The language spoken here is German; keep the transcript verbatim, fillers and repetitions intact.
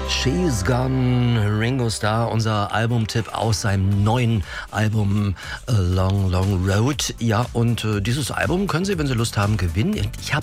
She's Gone, Ringo Starr, unser Albumtipp aus seinem neuen Album A Long, Long Road. Ja, und äh, dieses Album können Sie, wenn Sie Lust haben, gewinnen. Ich habe